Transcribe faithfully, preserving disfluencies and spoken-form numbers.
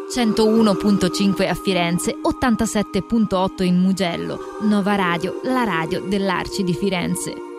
centouno virgola cinque a Firenze, ottantasette virgola otto in Mugello. Nova Radio, la radio dell'Arci di Firenze.